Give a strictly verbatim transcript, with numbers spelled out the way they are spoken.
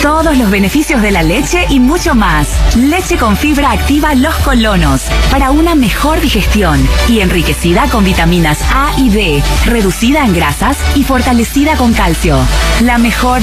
todos los beneficios de la leche y mucho más. Leche con fibra activa Los Colonos, para una mejor digestión y enriquecida con vitaminas A y D, reducida en grasas y fortalecida con calcio. La mejor